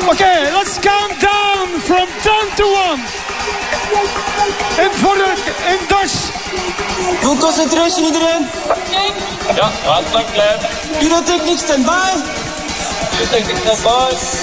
Okay, let's count down from 10 to 1. In Dutch. Full concentration iedereen. Ja, hartelijk klaar. Pyrotechniek stand by. Pyrotechniek stand by.